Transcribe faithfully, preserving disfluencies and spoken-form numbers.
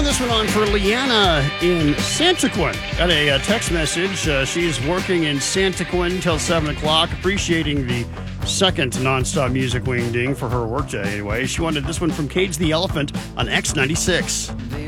Throwing this one on for Leanna in Santaquin. Got a, a text message. Uh, she's working in Santaquin till seven o'clock, appreciating the second nonstop music wing ding for her workday anyway. She wanted this one from Cage the Elephant on X ninety-six.